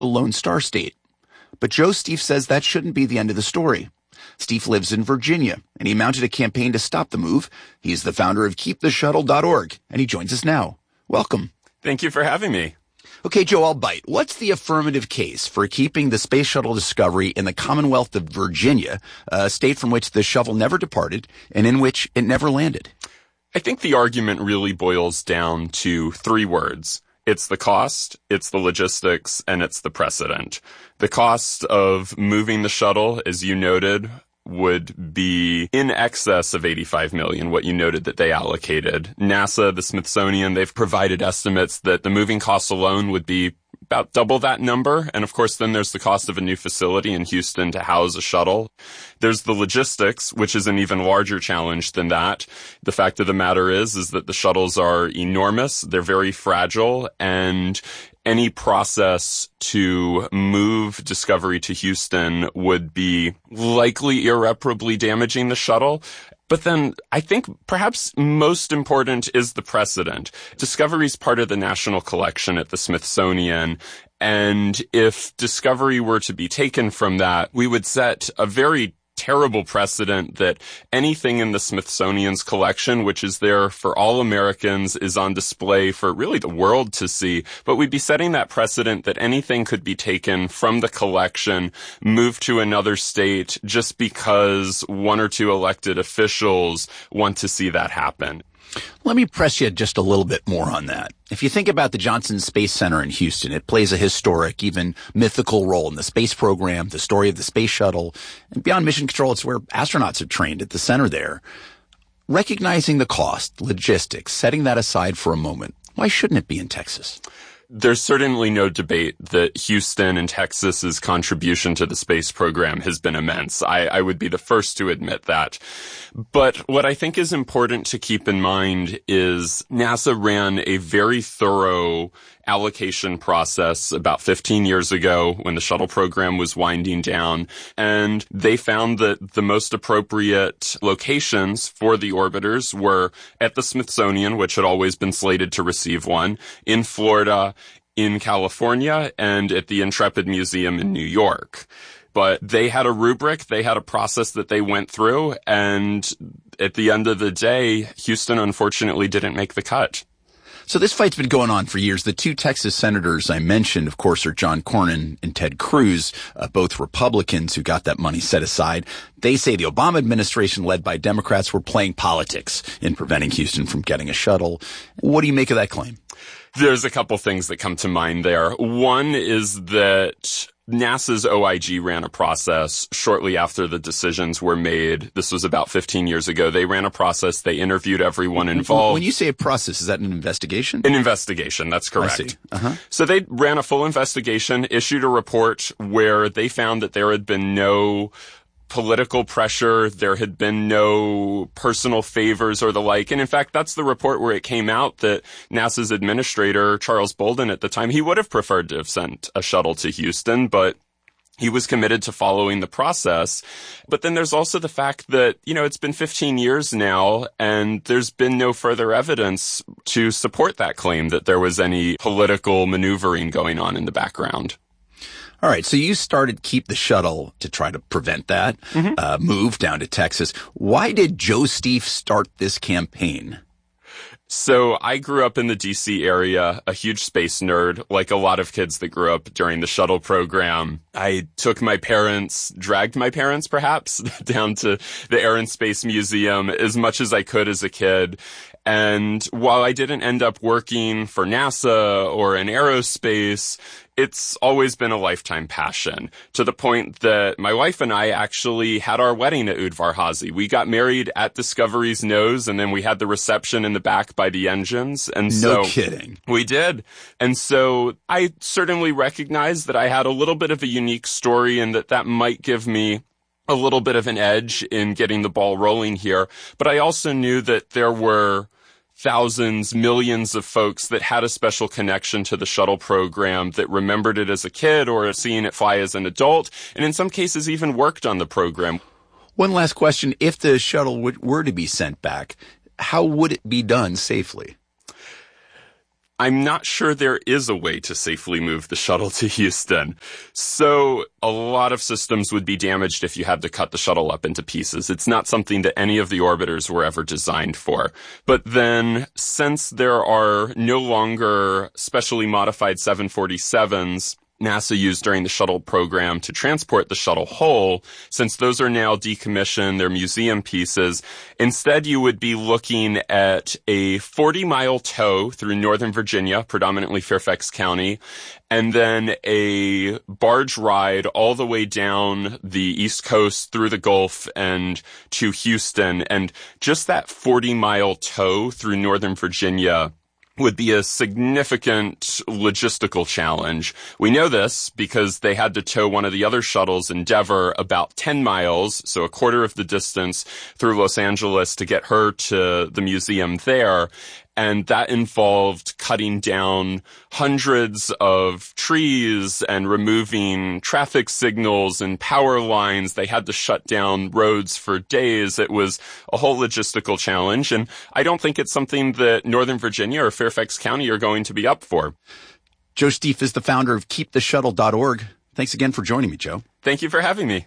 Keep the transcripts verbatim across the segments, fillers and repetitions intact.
a Lone Star State. But Joe Stieff says that shouldn't be the end of the story. Stieff lives in Virginia, and he mounted a campaign to stop the move. He's the founder of keep the shuttle dot org, and he joins us now. Welcome. Thank you for having me. Okay, Joe, I'll bite. What's the affirmative case for keeping the Space Shuttle Discovery in the Commonwealth of Virginia, a state from which the shuttle never departed and in which it never landed? I think the argument really boils down to three words. It's the cost, it's the logistics, and it's the precedent. The cost of moving the shuttle, as you noted, would be in excess of eighty-five million dollars, what you noted that they allocated. NASA, the Smithsonian, they've provided estimates that the moving costs alone would be about double that number. And of course, then there's the cost of a new facility in Houston to house a shuttle. There's the logistics, which is an even larger challenge than that. The fact of the matter is, is that the shuttles are enormous. They're very fragile, and any process to move Discovery to Houston would be likely irreparably damaging the shuttle. But then I think perhaps most important is the precedent. Discovery is part of the National Collection at the Smithsonian. And if Discovery were to be taken from that, we would set a very terrible precedent that anything in the Smithsonian's collection, which is there for all Americans, is on display for really the world to see. But we'd be setting that precedent that anything could be taken from the collection, moved to another state, just because one or two elected officials want to see that happen. Let me press you just a little bit more on that. If you think about the Johnson Space Center in Houston, it plays a historic, even mythical role in the space program, the story of the space shuttle, and beyond mission control, it's where astronauts are trained at the center there. Recognizing the cost, logistics, setting that aside for a moment, why shouldn't it be in Texas? There's certainly no debate that Houston and Texas's contribution to the space program has been immense. I, I would be the first to admit that. But what I think is important to keep in mind is NASA ran a very thorough allocation process about fifteen years ago when the shuttle program was winding down. And they found that the most appropriate locations for the orbiters were at the Smithsonian, which had always been slated to receive one, in Florida, in California, and at the Intrepid Museum in New York. But they had a rubric, they had a process that they went through, and at the end of the day, Houston unfortunately didn't make the cut. So this fight's been going on for years. The two Texas senators I mentioned, of course, are John Cornyn and Ted Cruz, uh, both Republicans who got that money set aside. They say the Obama administration, led by Democrats, were playing politics in preventing Houston from getting a shuttle. What do you make of that claim? There's a couple things that come to mind there. One is that NASA's O I G ran a process shortly after the decisions were made. This was about fifteen years ago. They ran a process. They interviewed everyone involved. When you say a process, is that an investigation? An investigation. That's correct. I see. Uh-huh. So they ran a full investigation, issued a report where they found that there had been no political pressure, there had been no personal favors or the like. And in fact, that's the report where it came out that NASA's administrator, Charles Bolden, at the time, he would have preferred to have sent a shuttle to Houston, but he was committed to following the process. But then there's also the fact that, you know, it's been fifteen years now, and there's been no further evidence to support that claim that there was any political maneuvering going on in the background. All right, so you started Keep the Shuttle to try to prevent that mm-hmm. uh, move down to Texas. Why did Joe Stieff start this campaign? So I grew up in the D C area, a huge space nerd, like a lot of kids that grew up during the shuttle program. I took my parents, dragged my parents perhaps, down to the Air and Space Museum as much as I could as a kid. And while I didn't end up working for NASA or in aerospace, it's always been a lifetime passion, to the point that my wife and I actually had our wedding at Udvar-Hazy. We got married at Discovery's nose, and then we had the reception in the back by the engines. And so no kidding. We did. And so I certainly recognized that I had a little bit of a unique story, and that that might give me a little bit of an edge in getting the ball rolling here. But I also knew that there were thousands, millions of folks that had a special connection to the shuttle program, that remembered it as a kid or seeing it fly as an adult, and in some cases even worked on the program. One last question. If the shuttle were to be sent back, how would it be done safely? I'm not sure there is a way to safely move the shuttle to Houston. So a lot of systems would be damaged if you had to cut the shuttle up into pieces. It's not something that any of the orbiters were ever designed for. But then, since there are no longer specially modified seven forty-sevens NASA used during the shuttle program to transport the shuttle whole, since those are now decommissioned, they're museum pieces, instead you would be looking at a forty-mile tow through Northern Virginia, predominantly Fairfax County, and then a barge ride all the way down the East Coast through the Gulf and to Houston. And just that forty-mile tow through Northern Virginia would be a significant logistical challenge. We know this because they had to tow one of the other shuttles, Endeavour, about ten miles, so a quarter of the distance through Los Angeles to get her to the museum there. And that involved cutting down hundreds of trees and removing traffic signals and power lines. They had to shut down roads for days. It was a whole logistical challenge. And I don't think it's something that Northern Virginia or Fairfax County are going to be up for. Joe Stieff is the founder of keep the shuttle dot org. Thanks again for joining me, Joe. Thank you for having me.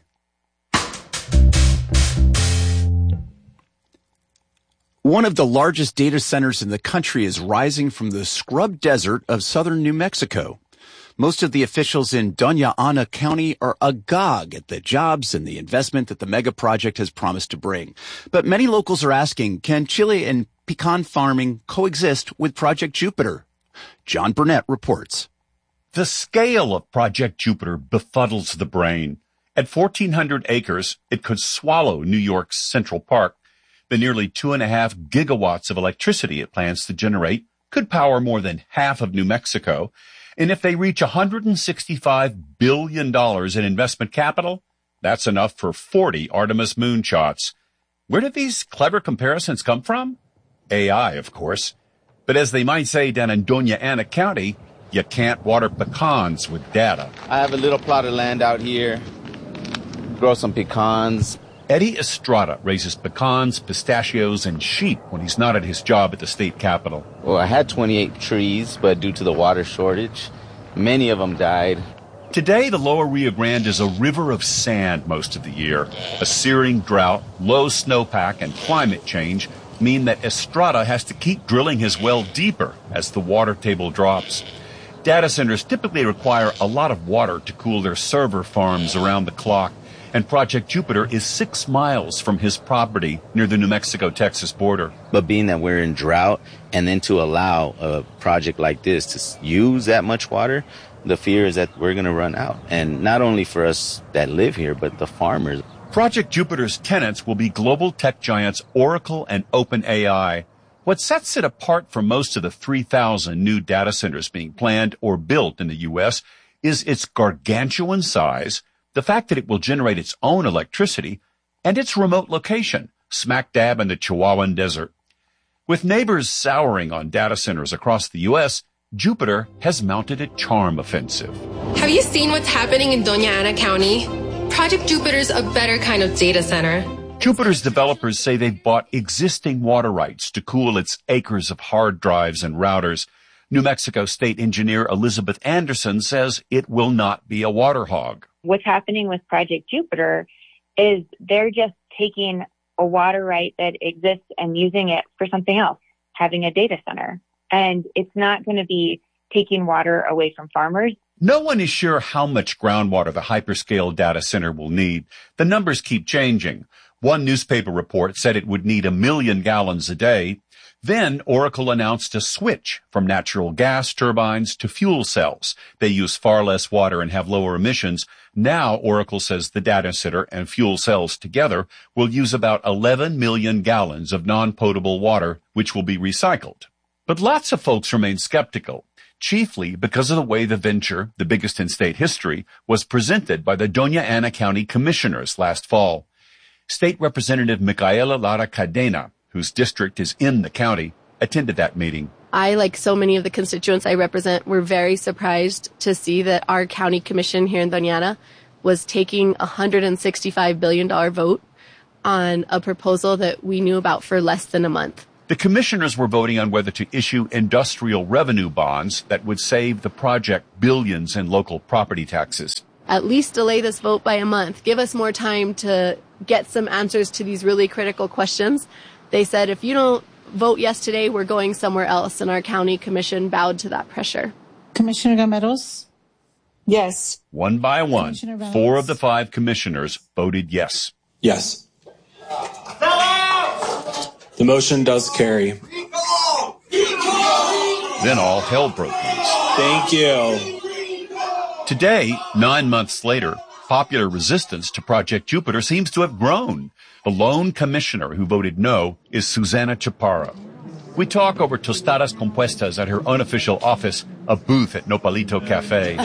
One of the largest data centers in the country is rising from the scrub desert of southern New Mexico. Most of the officials in Doña Ana County are agog at the jobs and the investment that the mega project has promised to bring. But many locals are asking, can chili and pecan farming coexist with Project Jupiter? John Burnett reports. The scale of Project Jupiter befuddles the brain. At fourteen hundred acres, it could swallow New York's Central Park. The nearly two and a half gigawatts of electricity it plans to generate could power more than half of New Mexico. And if they reach one hundred sixty-five billion dollars in investment capital, that's enough for forty Artemis moonshots. Where did these clever comparisons come from? A I, of course. But as they might say down in Doña Ana County, you can't water pecans with data. I have a little plot of land out here. Grow some pecans. Eddie Estrada raises pecans, pistachios, and sheep when he's not at his job at the state capitol. Well, I had twenty-eight trees, but due to the water shortage, many of them died. Today, the lower Rio Grande is a river of sand most of the year. A searing drought, low snowpack, and climate change mean that Estrada has to keep drilling his well deeper as the water table drops. Data centers typically require a lot of water to cool their server farms around the clock. And Project Jupiter is six miles from his property near the New Mexico-Texas border. But being that we're in drought, and then to allow a project like this to use that much water, the fear is that we're going to run out. And not only for us that live here, but the farmers. Project Jupiter's tenants will be global tech giants Oracle and OpenAI. What sets it apart from most of the three thousand new data centers being planned or built in the U S is its gargantuan size, the fact that it will generate its own electricity, and its remote location, smack dab in the Chihuahuan Desert. With neighbors souring on data centers across the U S, Jupiter has mounted a charm offensive. Have you seen what's happening in Doña Ana County? Project Jupiter's a better kind of data center. Jupiter's developers say they've bought existing water rights to cool its acres of hard drives and routers. New Mexico State Engineer Elizabeth Anderson says it will not be a water hog. What's happening with Project Jupiter is they're just taking a water right that exists and using it for something else, having a data center. And it's not going to be taking water away from farmers. No one is sure how much groundwater the hyperscale data center will need. The numbers keep changing. One newspaper report said it would need a million gallons a day. Then Oracle announced a switch from natural gas turbines to fuel cells. They use far less water and have lower emissions. Now Oracle says the data center and fuel cells together will use about eleven million gallons of non-potable water, which will be recycled. But lots of folks remain skeptical, chiefly because of the way the venture, the biggest in state history, was presented by the Doña Ana County commissioners last fall. State Representative Micaela Lara Cadena, whose district is in the county, attended that meeting. I, like so many of the constituents I represent, were very surprised to see that our county commission here in Doña Ana was taking a one hundred sixty-five billion dollars vote on a proposal that we knew about for less than a month. The commissioners were voting on whether to issue industrial revenue bonds that would save the project billions in local property taxes. At least delay this vote by a month. Give us more time to get some answers to these really critical questions. They said, if you don't vote yes today, we're going somewhere else, and our county commission bowed to that pressure. Commissioner Gameros? Yes. One by one, four of the five commissioners voted yes. Yes. The motion does carry. Then all hell broke loose. Thank you. Today, nine months later, popular resistance to Project Jupiter seems to have grown. The lone commissioner who voted no is Susana Chaparro. We talk over tostadas compuestas at her unofficial office, a booth at Nopalito Cafe.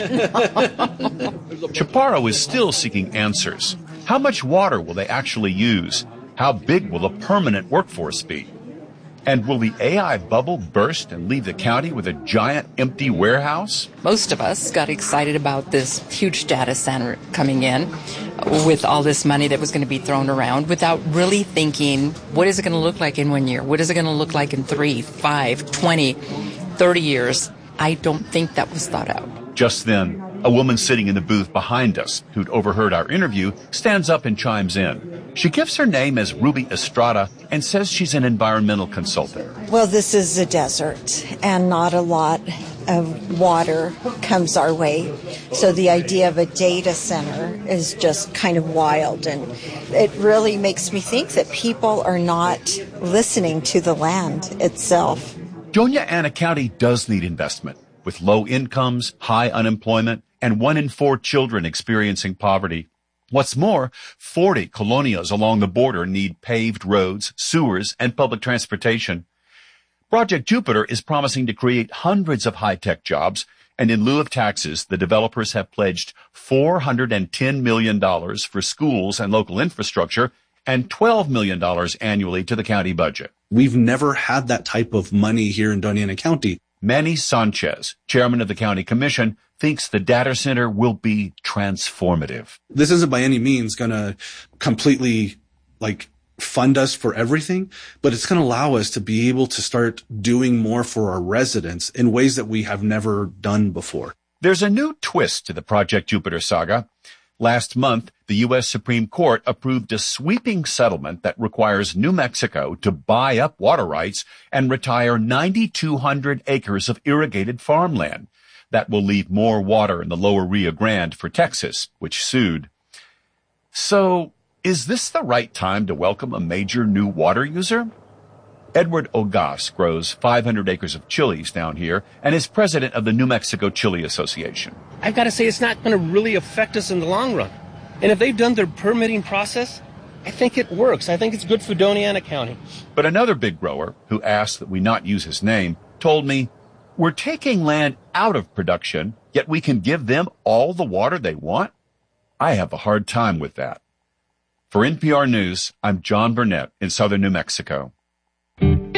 Chaparro is still seeking answers. How much water will they actually use? How big will the permanent workforce be? And will the A I bubble burst and leave the county with a giant empty warehouse? Most of us got excited about this huge data center coming in with all this money that was going to be thrown around without really thinking, what is it going to look like in one year? What is it going to look like in three, five, twenty, thirty years? I don't think that was thought out. Just then, a woman sitting in the booth behind us, who'd overheard our interview, stands up and chimes in. She gives her name as Ruby Estrada and says she's an environmental consultant. Well, this is a desert, and not a lot of water comes our way. So the idea of a data center is just kind of wild, and it really makes me think that people are not listening to the land itself. Doña Ana County does need investment. With low incomes, high unemployment, and one in four children experiencing poverty. What's more, forty colonias along the border need paved roads, sewers, and public transportation. Project Jupiter is promising to create hundreds of high-tech jobs, and in lieu of taxes, the developers have pledged four hundred ten million dollars for schools and local infrastructure and twelve million dollars annually to the county budget. We've never had that type of money here in Doña Ana County. Manny Sanchez, chairman of the county commission, thinks the data center will be transformative. This isn't by any means going to completely, like, fund us for everything, but it's going to allow us to be able to start doing more for our residents in ways that we have never done before. There's a new twist to the Project Jupiter saga. Last month, the U S Supreme Court approved a sweeping settlement that requires New Mexico to buy up water rights and retire nine thousand two hundred acres of irrigated farmland. That will leave more water in the lower Rio Grande for Texas, which sued. So, is this the right time to welcome a major new water user? Edward Ogas grows five hundred acres of chilies down here and is president of the New Mexico Chili Association. I've got to say it's not going to really affect us in the long run. And if they've done their permitting process, I think it works. I think it's good for Doña Ana County. But another big grower, who asked that we not use his name, told me, we're taking land out of production, yet we can give them all the water they want? I have a hard time with that. For N P R News, I'm John Burnett in southern New Mexico.